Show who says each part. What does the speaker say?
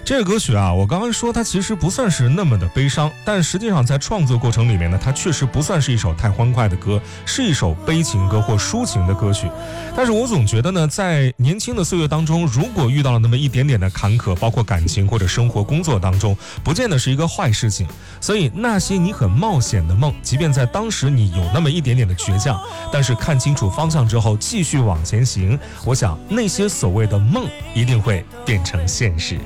Speaker 1: 这个歌曲啊，我刚刚说它其实不算是那么的悲伤，但实际上在创作过程里面呢，它确实不算是一首太欢快的歌，是一首悲情歌或抒情的歌曲。但是我总觉得呢，在年轻的岁月当中，如果遇到了那么一点点的坎坷，包括感情或者生活工作当中，不见得是一个坏事情。所以那些你很冒险的梦，即便在当时你有那么一点点的倔强，但是看清楚方向之后继续往前行，我想那些所谓的梦一定会变成现实。